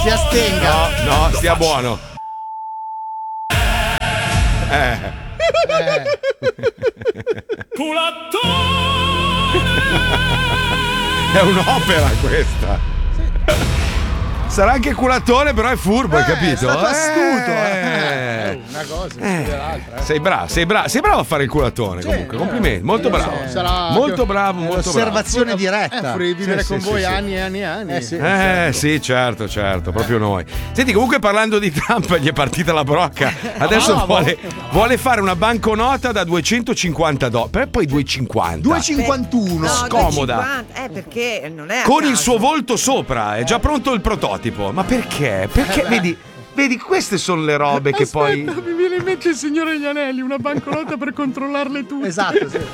Si astenga. No, stia buono. È un'opera questa. Sarà anche culatone, però è furbo, hai capito? È stato astuto. Una cosa, l'altra. Sei bravo a fare il culatone, comunque. Complimenti, molto bravo. Sarà Molto bravo, molto bravo. Osservazione diretta. Vorrei vivere Sì, con sì, voi sì, anni e anni e anni. Sì, certo, proprio noi. Senti, comunque parlando di Trump, gli è partita la brocca. Adesso vuole fare una banconota da $250, per poi 2,50. 2,51. No, Scomoda. 2,50, perché non è a Con il caso. suo volto sopra, è già pronto il prototipo. Ma perché? Perché vedi, queste sono le robe che poi. Mi viene in mente il Signore degli Anelli, una banconota per controllarle tutte. Esatto, sì.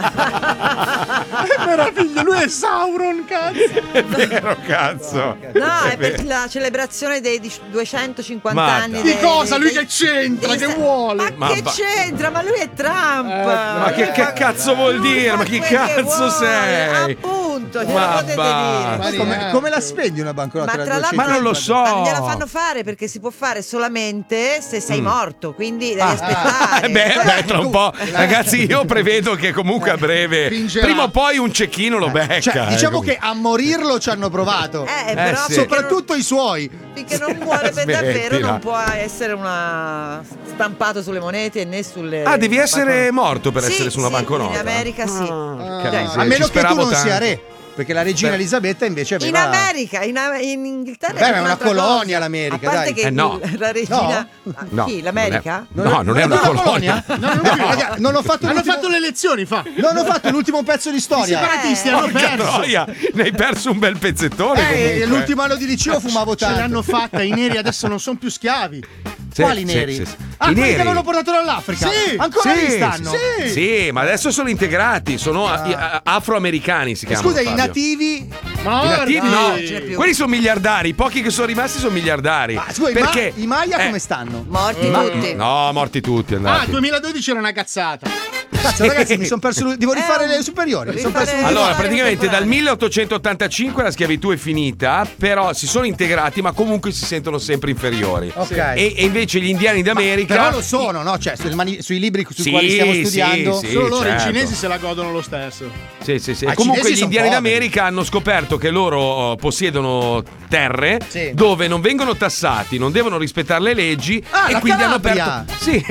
Che meraviglia, lui è Sauron, cazzo. È vero, cazzo. No, è per la celebrazione dei 250 Ma anni. Di cosa? Lui che c'entra? Che vuole? Ma che c'entra? Ma lui è Trump. Ma che cazzo vuol dire? Ma chi cazzo sei? Appunto, ce Ma lo potete basta. dire. Come la spendi una banconota Ma da tra 250? l'altro Ma non lo so. Ma gliela fanno fare perché si può fare solamente se sei morto, quindi devi aspettare. Beh, tra un po'. Ragazzi, io prevedo che comunque a breve, Fingerà. prima o poi un cecchino lo becca. Cioè, diciamo che a morirlo ci hanno provato. Però sì. Soprattutto i suoi. finché non muore per davvero Smettila. non può essere stampato sulle monete né sulle. Devi essere morto per Sì, essere su una sì, banconota. in America sì. Cazzo, A ci meno che tu speravo non sia tanto. re. Perché la regina Elisabetta invece aveva. In America, in Inghilterra. Beh, ma è una un'altra colonia cosa. l'America, A parte dai. che No. la regina. No, Chi? L'America? No, non è una colonia. Ragazzi, non ho fatto Hanno l'ultimo- fatto le elezioni, Non ho fatto l'ultimo pezzo di I storia. separatisti hanno Porca perso. troia, ne hai perso un bel pezzettone comunque. L'ultimo anno di liceo fumavo Ce tanto. l'hanno fatta, i neri adesso non sono più schiavi. Sì, Quali sì, neri? sì, sì. Ah, I quelli neri. che avevano portato dall'Africa? Sì, Ancora sì, lì stanno? sì. Sì, ma adesso sono integrati, sono afroamericani si chiamano. Scusa, i Fabio. nativi. I nativi no, non ce n'è più. quelli sono miliardari, i pochi che sono rimasti sono miliardari. Ah, scusa, perché i Maya come stanno? Morti tutti. No, morti tutti, andati. 2012 era una cazzata. Cazzo, ragazzi, mi sono perso. Devo rifare le superiori. Mi son perso rifare- l'ultimo- Allora, fare praticamente dal contemporaneo. 1885 la schiavitù è finita, però si sono integrati, ma comunque si sentono sempre inferiori. Ok. E invece gli indiani d'America. Però lo sono, no? Cioè, sui libri sui Sì, quali stiamo sì, studiando. sì. Solo loro, certo. i cinesi se la godono lo stesso. Sì, sì, sì. Ma E i comunque cinesi gli son indiani poveri. d'America hanno scoperto che loro possiedono terre Sì. dove non vengono tassati, non devono rispettare le leggi Ah, e la quindi hanno Calabria! aperto. Sì,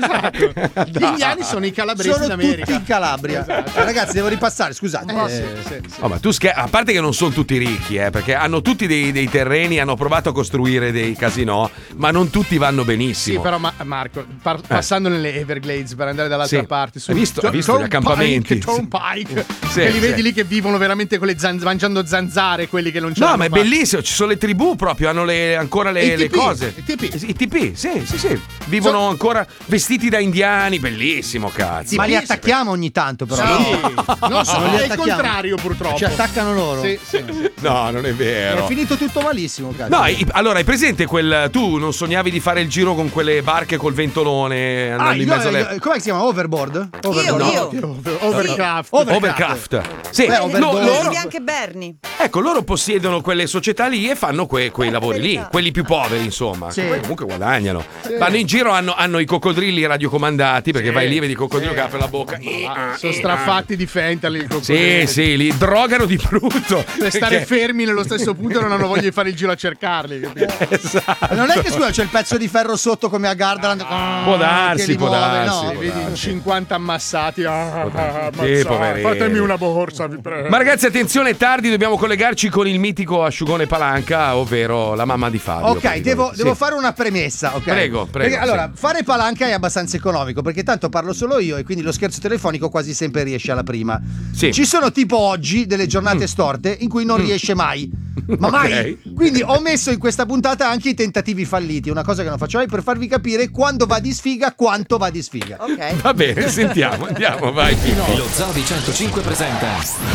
Gli indiani sono i calabresi Sono d'America. tutti in Calabria. Ragazzi, devo ripassare, scusate. Oh, ma tu a parte che non sono tutti ricchi, perché hanno tutti dei terreni, hanno provato a costruire dei casinò, ma non tutti vanno Sì, benissimo. però Marco, passando nelle Everglades per andare dall'altra Sì. parte, Hai visto gli accampamenti? Turnpike, Sì, che li sì. vedi lì che vivono veramente con le mangiando zanzare, quelli che non c'hanno. No, ma è bellissimo, ci sono le tribù proprio, hanno ancora le I tipi, cose. i tipi. I tipi, sì. Vivono ancora vestiti da indiani, bellissimo, cazzo. Ma li attacchiamo ogni tanto, però. Sì, no? non so, Non li è il attacchiamo. contrario purtroppo. Ci attaccano loro. Sì, sì. No, non è È vero. finito tutto malissimo, cazzo. No, allora hai presente tu non sognavi di fare il giro con quelle barche col ventolone andando in mezzo alle com'è che si chiama? Overboard? Io. Overcraft. Overcraft? Sì, overboard. loro, Vedi anche Bernie. ecco, loro possiedono quelle società lì e fanno quei lavori lì, verità. quelli più poveri, insomma. Sì. Che poi comunque guadagnano. Vanno in giro, hanno i coccodrilli radiocomandati, perché vai lì e vedi il coccodrillo che apre la bocca. Sono strafatti di fentanyl il coccodrillo. Sì, li drogano di brutto. Per stare Perché- fermi nello stesso punto non hanno voglia di fare il giro a cercarli. Capito? Esatto. Non è che scusa, c'è il pezzo di ferro sotto come a Gardaland. Può darsi, che li può muove, darsi. no? E vedi in 50 ammassati. poverini. Fatemi una borsa, vi prego. Ma ragazzi, attenzione, è tardi, dobbiamo collegarci con il mitico asciugone Palanca, ovvero la mamma di Fabio. Ok, devo Sì. fare una premessa, ok? Prego, Perché, sì. allora, fare palanca è abbastanza economico, perché tanto parlo solo io e quindi lo scherzo telefonico quasi sempre riesce alla prima. Sì. Ci sono tipo oggi delle giornate storte in cui non riesce mai. Ma mai! Quindi ho messo in questa puntata anche i tentativi falliti, una cosa che non faccio mai, per farvi capire quando va di sfiga, quanto va di sfiga. Ok. Va bene, sentiamo, andiamo, vai. Lo Zoo di 105 presenta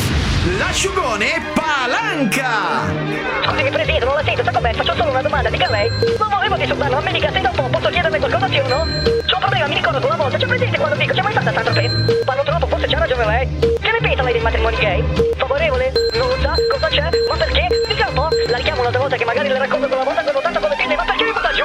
L'asciugone Palanca! Scusi, Presidente, non la sento, sta con me, faccio solo una domanda, dica lei. Non volevo disturbarlo, a me dica se dopo posso chiederle qualcosa, sì o no? C'ho un problema, mi ricordo una volta, c'è presente quando dico, c'è mai stata tanto che parlo troppo, forse c'ha ragione lei. Che ne pensa lei dei matrimoni gay? Favorevole? Non lo sa? Cosa c'è? Ma perché? Dica un po', la richiamo un'altra volta che magari le racconto quella volta vengono tanto come pinne, ma perché mi butta giù?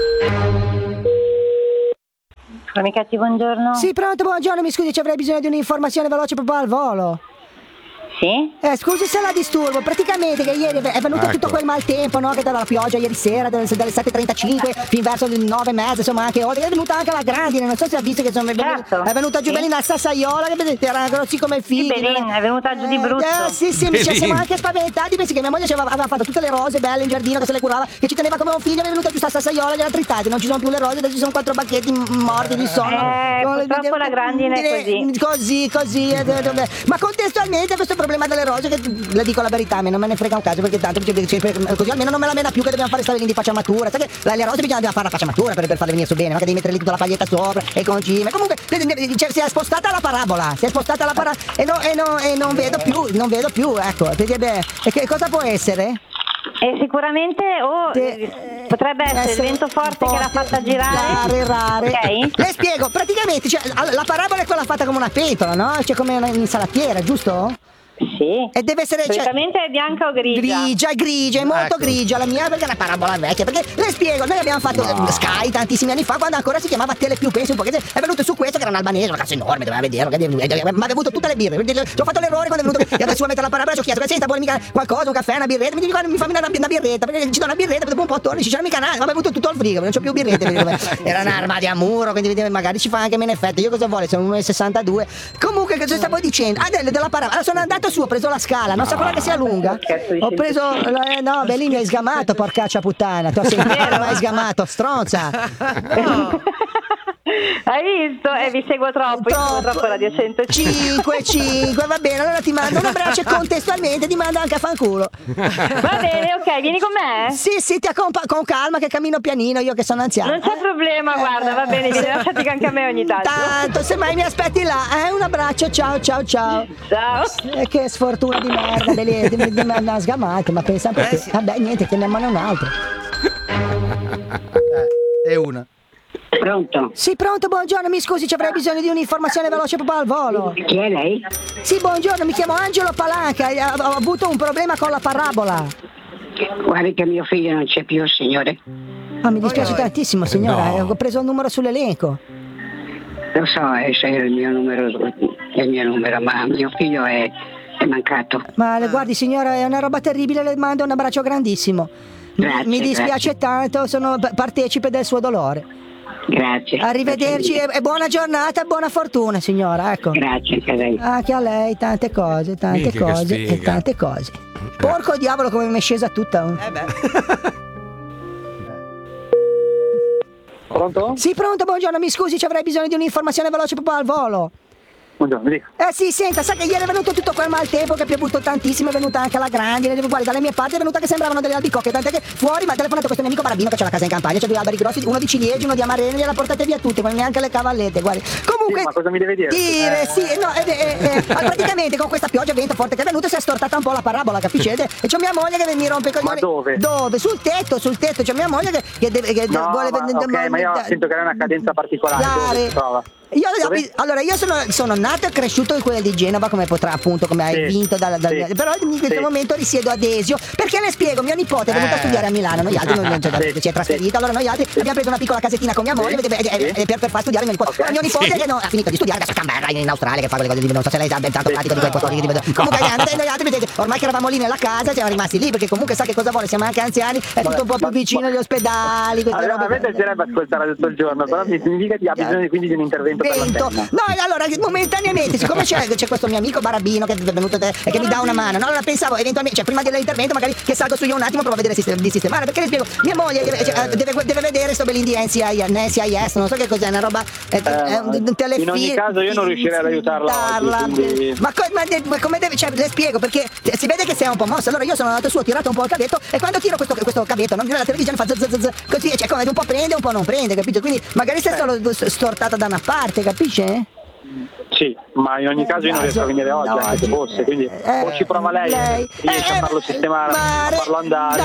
Amicati, buongiorno. Sì, pronto, buongiorno, mi scusi, ci avrei bisogno di un'informazione veloce proprio al volo. Sì? Scusi se la disturbo, praticamente che ieri è venuto tutto quel maltempo, no? Che dalla pioggia ieri sera, dalle 7:35 fin verso le 9:30, insomma anche oltre, è venuta anche la grandine, non so se ha visto che sono è venuta giù Belina a Sassaiola, che vedete, era grossi come i figli. Belina, è venuta giù di brutto. Sì, ci siamo anche spaventati, pensi che mia moglie aveva fatto tutte le rose belle in giardino, che se le curava, che ci teneva come un figlio, è venuta giù a Sassaiola, gliela trittate, non ci sono più le rose, adesso ci sono 4 bacchetti morti di sonno. Purtroppo la grandine è così. Ma contestualmente questo problema delle rose, che le dico la verità, a me non me ne frega un caso, perché tanto così almeno non me la mena più che dobbiamo fare stare lì di facciamatura. Sai che le rose dobbiamo fare la facciamatura per farle venire su bene, ma che devi mettere lì tutta la paglietta sopra e concime. Comunque si è spostata la parabola, e non vedo più, ecco. E che cosa può essere? E sicuramente potrebbe essere il vento forte che l'ha fatta girare. Rare. Ok? Le spiego, praticamente la parabola è quella fatta come una pentola, no? Cioè come un'insalatiera, giusto? Sì. E deve essere solitamente è bianca o grigia? Grigia, è molto grigia la mia, perché è una parabola vecchia. Perché le spiego, noi abbiamo fatto Sky tantissimi anni fa, quando ancora si chiamava Telepiù, pensi un po', che è venuto su questo che era un albanese, una cazzo enorme, doveva vederlo, ma ha bevuto tutte le birre. Ci ho fatto l'errore quando è venuto, e adesso a mettere la parabola, ci ho chiesto, senta, vuole mica qualcosa, un caffè, una birretta? Mi dico, mi fammi una birretta, perché ci do una birretta, dopo un po' torni, ci c'era mica nada, ma ha bevuto tutto il frigo, non c'ho più birrette. Era un'arma di amuro, quindi magari ci fa anche meno effetto. Io cosa vuole, sono 1,62. Comunque, cosa stavo dicendo? Della parabola. Allora sono andato su, ho preso la scala. Non so quella che sia lunga. Ho preso. No, beh, lì mi hai sgamato, porcaccia puttana. Tu sei mi hai sgamato, stronza. Hai visto? Vi seguo troppo. Io seguo troppo Radio 105. 5, va bene. Allora ti mando un abbraccio e contestualmente ti mando anche a fanculo. Va bene, ok, vieni con me? Sì, ti accompagno con calma, che cammino pianino, io che sono anziano. Non c'è problema, guarda, va bene, vieni, lasciati anche a me ogni tanto. Tanto, semmai mi aspetti là, un abbraccio, ciao. Ciao. Che sfortuna di merda, mi hanno sgamato, ma pensa perché. Sì. Vabbè, niente, chiamiamone un altro. E una. Pronto? Sì, pronto, buongiorno, mi scusi, ci avrei bisogno di un'informazione veloce proprio al volo. Chi è lei? Sì, buongiorno, mi chiamo Angelo Palanca, ho avuto un problema con la parabola. Guardi che mio figlio non c'è più, signore. Mi dispiace tantissimo, signora, No. ho preso il numero sull'elenco. Lo so, è il mio numero, ma mio figlio è mancato. Ma guardi, signora, è una roba terribile, le mando un abbraccio grandissimo. Grazie, Mi dispiace tanto, sono partecipe del suo dolore. Grazie. Arrivederci e buona giornata e buona fortuna, signora, ecco. Grazie anche a lei. Anche a lei, tante cose e tante cose. Porco diavolo come mi è scesa tutta. Pronto? Sì, pronto, buongiorno, mi scusi, ci avrei bisogno di un'informazione veloce proprio al volo. Buongiorno, mi dica. Sì, senta, sa che ieri è venuto tutto quel maltempo, che è piovuto tantissimo, è venuta anche la grandine, guardi, dalle mie parti è venuta che sembravano delle albicocche, tant'è che fuori mi ha telefonato questo mio amico Barabino che c'ha la casa in campagna, c'ha due alberi grossi, uno di ciliegie, uno di amarene, gliela portate via tutte, ma neanche le cavallette, guardi. Comunque, Sì, ma cosa mi deve dire? Praticamente con questa pioggia e vento forte che è venuto si è stortata un po' la parabola, capisce? E c'ho mia moglie che mi rompe i coglioni. Ma dove? Dove? Sul tetto, c'è mia moglie che vuole ma io sento che è una cadenza particolare. Dove si trova? Io sono nato e cresciuto in quella di Genova, come potrà appunto, come hai vinto però in questo momento risiedo ad Esio, perché le spiego, mio nipote è venuto a studiare a Milano, noi altri si è trasferito, allora noi altri abbiamo preso una piccola casettina con mia moglie per far studiare mio nipote. Mio nipote che ha finito di studiare adesso a Canberra in Australia, che fa quelle cose di non so se lei sa ben tanto pratico di quei potori comunque noi altri vedete, ormai che eravamo lì nella casa siamo rimasti lì, perché comunque sa che cosa vuole, siamo anche anziani, è tutto un po' più vicino agli ospedali. A me piacerebbe ascoltare tutto il giorno, però mi dica che ha bisogno quindi di un intervento per l'antenna. No, allora momentaneamente, siccome c'è questo mio amico Barabino che è venuto e che mi dà una mano, no? Allora pensavo eventualmente, prima dell'intervento magari che salgo su io un attimo, provo a vedere di sistemare, perché le spiego, mia moglie deve vedere sto bellin di NCIS, non so che cos'è, una roba un telefilm. In ogni caso io non riuscirei ad aiutarla oggi, ma come deve, le spiego, perché si vede che sei un po' mosso. Allora io sono andato su, ho tirato un po' il cavetto, e quando tiro questo cavetto, no? La televisione fa così, cioè come un po' prende, un po' non prende, capito? Quindi magari sei solo stortata da una parte, capisce? Sì, Ma in ogni caso io non riesco a venire oggi, anche se fosse, quindi o ci prova lei riesce a farlo sistemare, a farlo andare.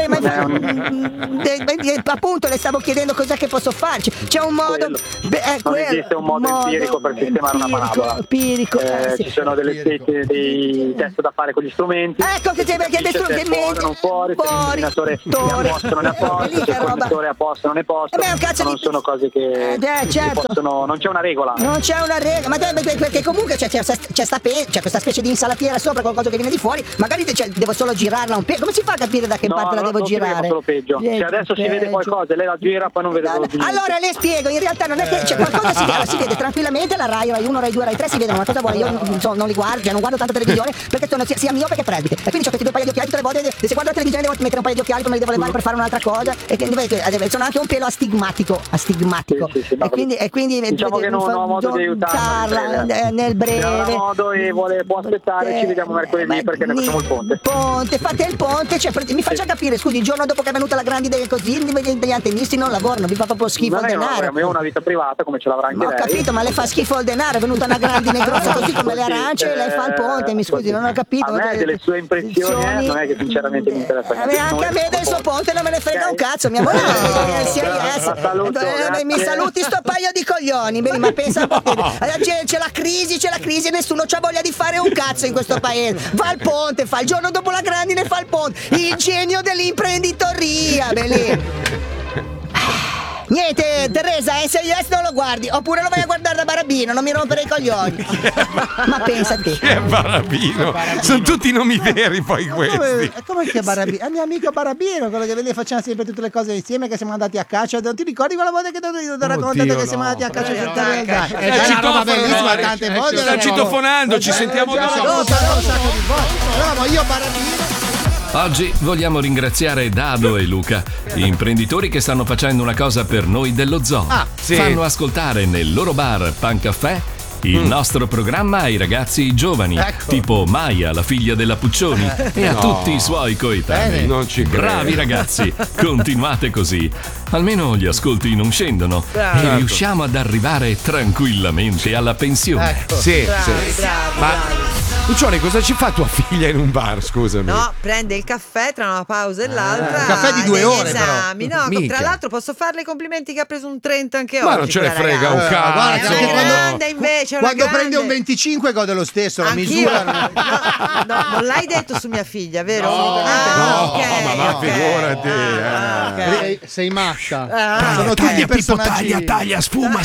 Appunto le stavo chiedendo cos'è che posso farci. C'è un modo. Non esiste un modo empirico per sistemare una parabola. Ci sono delle specie dei test da fare con gli strumenti. Ecco che c'è perché fuori, non fuori, se l'illuminatore è a posto non è a posto, se il connettore è a posto non è a posto. Non sono cose che possono, non c'è una regola. Non c'è una regola, ma perché comunque c'è questa specie di insalatiera sopra, qualcosa che viene di fuori, magari devo solo girarla un po'. Come si fa a capire da che parte la devo girare? Solo peggio. Se adesso si vede qualcosa e lei la gira, poi non vede niente. Allora le spiego, in realtà non è che c'è qualcosa si vede tranquillamente, la Rai 1, Rai 2, Rai 3 si vedono, ma cosa vuole? Io non li guardo, non guardo tanta televisione perché sono sia miope che presbite. E quindi ho questi due paio di occhiali tutte le volte, se guardo la televisione devo mettere un paio di occhiali, poi me li devo levare per fare un'altra cosa e che sono anche un pelo astigmatico. E quindi diciamo che non ho modo di aiutarla nel breve. Non ho modo e può aspettare, ci vediamo mercoledì perché ne facciamo il ponte. Fate il ponte, mi faccia capire, scusi, il giorno dopo che è venuta la Grandi così, degli antenisti non lavorano, vi fa proprio schifo il denaro. Io ho una vita privata come ce l'avrà anche lei. Ho capito, ma le fa schifo il denaro, è venuta una Grandine grossa così come le arance e lei fa il ponte, mi scusi, non ho capito. A me delle sue impressioni non è che sinceramente mi interessa. Anche a me del suo ponte non me ne frega un cazzo, mia moglie mi saluti sto paio di coglioni, ma pensa c'è la crisi e nessuno c'ha voglia di fare un cazzo in questo paese. Va al ponte, fa il giorno dopo la Grandine, fa il ponte, il genio dell'imprenditoria, Niente, Teresa, SIS non lo guardi, oppure lo vai a guardare da Barabino, non mi rompere i coglioni. Ma pensa te. Che è Barabino? Sono tutti nomi veri poi questi. Come che Barabino? È mio amico Barabino, quello che vede facciamo sempre tutte le cose insieme, che siamo andati a caccia. Non ti ricordi quella volta che ti ho raccontato che siamo andati a caccia? È una roba bellissima, tante volte. Sta citofonando, ci sentiamo dopo. Un sacco di volte. No, io Barabino. Oggi vogliamo ringraziare Dado e Luca, imprenditori che stanno facendo una cosa per noi dello zoo. Fanno ascoltare nel loro bar Pan Caffè il nostro programma ai ragazzi giovani, tipo Maya, la figlia della Puccioni, e a tutti i suoi coetanei. Non ci credo. Bravi ragazzi, continuate così. Almeno gli ascolti non scendono e riusciamo ad arrivare tranquillamente alla pensione. Sì. Ma Puccioni, cosa ci fa tua figlia in un bar, scusami? No, prende il caffè tra una pausa e l'altra. Un caffè di 2 ore esami. però. No, tra l'altro posso farle i complimenti che ha preso un 30 anche oggi. Ma non ce ne frega un cazzo. Grande invece, quando prende un 25 gode lo stesso, la misura. No, non l'hai detto su mia figlia, vero? Ma figurati. Sei matta. Sono tutti personaggi. Taglia, sfuma.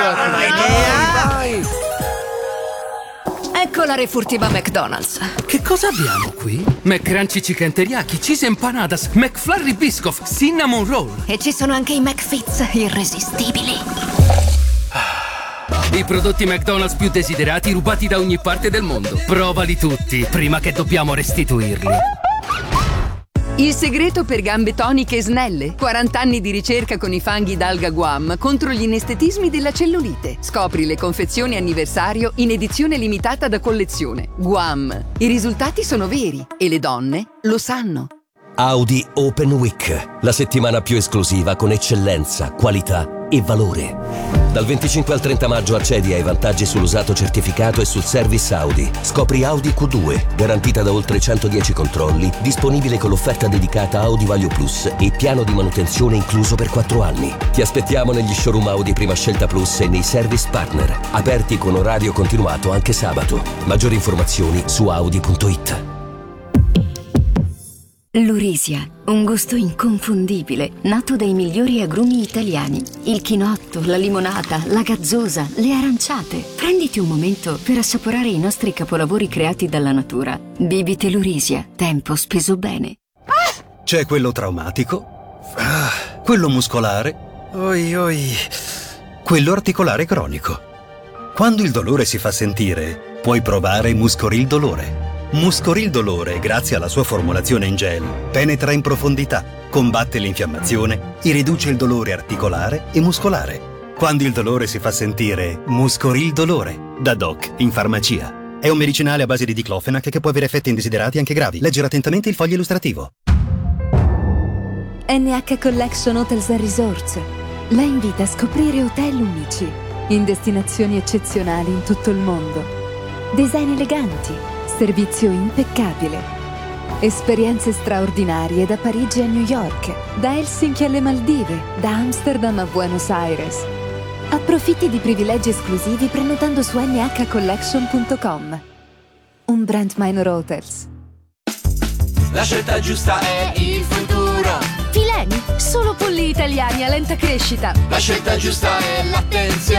Ecco la refurtiva McDonald's. Che cosa abbiamo qui? McCrunchy Chicken Teriyaki, Cheese Empanadas, McFlurry Biscoff, Cinnamon Roll. E ci sono anche i McFits irresistibili. I prodotti McDonald's più desiderati rubati da ogni parte del mondo. Provali tutti, prima che dobbiamo restituirli. Il segreto per gambe toniche e snelle. 40 anni di ricerca con i fanghi d'alga Guam contro gli inestetismi della cellulite. Scopri le confezioni anniversario in edizione limitata da collezione. Guam. I risultati sono veri e le donne lo sanno. Audi Open Week, la settimana più esclusiva con eccellenza, qualità e valore. Dal 25 al 30 maggio accedi ai vantaggi sull'usato certificato e sul service Audi. Scopri Audi Q2, garantita da oltre 110 controlli, disponibile con l'offerta dedicata Audi Value Plus e piano di manutenzione incluso per 4 anni. Ti aspettiamo negli showroom Audi Prima Scelta Plus e nei service partner, aperti con orario continuato anche sabato. Maggiori informazioni su audi.it. L'Urisia, un gusto inconfondibile, nato dai migliori agrumi italiani. Il chinotto, la limonata, la gazzosa, le aranciate. Prenditi un momento per assaporare i nostri capolavori creati dalla natura. Bibite l'Urisia, tempo speso bene. C'è quello traumatico, quello muscolare, quello articolare cronico. Quando il dolore si fa sentire, puoi provare Muscoril Dolore. Muscoril Dolore, grazie alla sua formulazione in gel, penetra in profondità, combatte l'infiammazione e riduce il dolore articolare e muscolare. Quando il dolore si fa sentire, Muscoril Dolore, da Doc in farmacia. È un medicinale a base di diclofenac che può avere effetti indesiderati anche gravi. Leggere attentamente il foglio illustrativo. NH Collection Hotels & Resorts la invita a scoprire hotel unici in destinazioni eccezionali in tutto il mondo. Design eleganti, servizio impeccabile. Esperienze straordinarie da Parigi a New York, da Helsinki alle Maldive, da Amsterdam a Buenos Aires. Approfitti di privilegi esclusivi prenotando su nhcollection.com. Un brand Minor Hotels. La scelta giusta è il futuro. Fileni, solo polli italiani a lenta crescita. La scelta giusta è l'attenzione.